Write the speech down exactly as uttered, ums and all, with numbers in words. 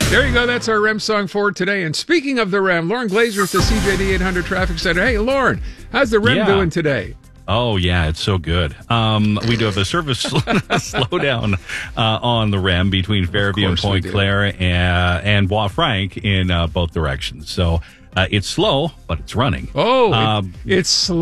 There you go. That's our R E M song for today. And speaking of the R E M, Lauren Glazer at the C J D eight hundred Traffic Center. Hey, Lauren, how's the R E M Yeah. doing today? Oh, yeah, it's so good. Um, we do have a service slowdown uh, on the R E M between Fairview and course we Point do. Claire and, and Bois Franc in uh, both directions. So uh, it's slow, but it's running. Oh, Um, it, it's